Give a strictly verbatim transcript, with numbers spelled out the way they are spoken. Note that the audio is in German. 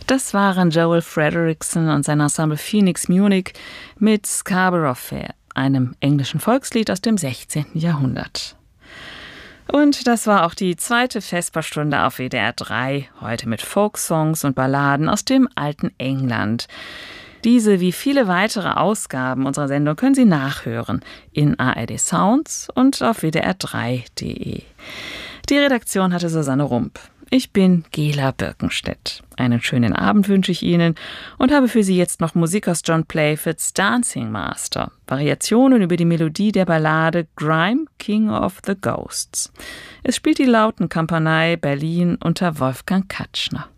Das waren Joel Fredrickson und sein Ensemble Phoenix Munich mit Scarborough Fair, einem englischen Volkslied aus dem sechzehnten Jahrhundert. Und das war auch die zweite Vesperstunde auf W D R drei, heute mit Folksongs und Balladen aus dem alten England. Diese wie viele weitere Ausgaben unserer Sendung können Sie nachhören in A R D Sounds und auf w d r drei punkt d e. Die Redaktion hatte Susanne Rump. Ich bin Gela Birkenstedt. Einen schönen Abend wünsche ich Ihnen und habe für Sie jetzt noch Musik aus John Playfords Dancing Master, Variationen über die Melodie der Ballade Grime, King of the Ghosts. Es spielt die Lautenkompanie Berlin unter Wolfgang Katschner.